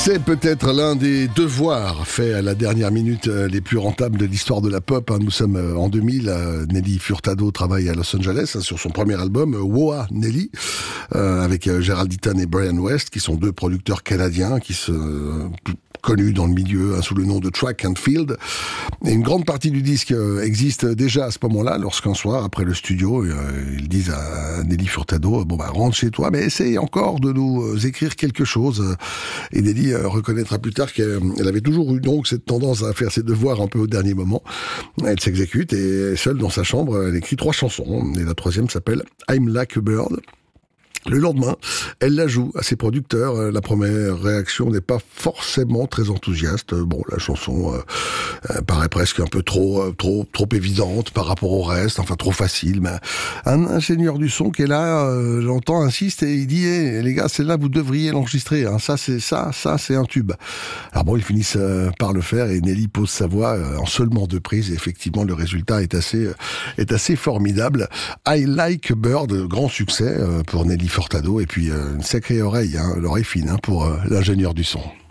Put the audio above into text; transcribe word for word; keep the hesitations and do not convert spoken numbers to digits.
C'est peut-être l'un des devoirs faits à la dernière minute les plus rentables de l'histoire de la pop. Nous sommes en deux mille. Nelly Furtado travaille à Los Angeles sur son premier album, Woah Nelly, avec Gerald Eaton et Brian West, qui sont deux producteurs canadiens qui se... connus dans le milieu sous le nom de Track and Field. Et une grande partie du disque existe déjà à ce moment-là, lorsqu'un soir, après le studio, ils disent à Nelly Furtado, bon bah rentre chez toi, mais essaye encore de nous écrire quelque chose. Et Nelly reconnaîtra plus tard qu'elle avait toujours eu donc cette tendance à faire ses devoirs un peu au dernier moment. Elle s'exécute et seule dans sa chambre, elle écrit trois chansons. Et la troisième s'appelle I'm Like a Bird. Le lendemain, elle la joue à ses producteurs. La première réaction n'est pas forcément très enthousiaste. Bon, la chanson euh, paraît presque un peu trop, euh, trop, trop évidente par rapport au reste, enfin trop facile. Mais un ingénieur du son qui est là, euh, j'entends, insiste et il dit hey, les gars, celle-là vous devriez l'enregistrer. Hein. Ça, c'est ça, ça, c'est un tube. Alors bon, ils finissent euh, par le faire et Nelly pose sa voix euh, en seulement deux prises. Et effectivement, le résultat est assez, euh, est assez formidable. I Like a Bird, grand succès euh, pour Nelly Furtado, et puis euh, une sacrée oreille, hein, l'oreille fine hein, pour euh, l'ingénieur du son.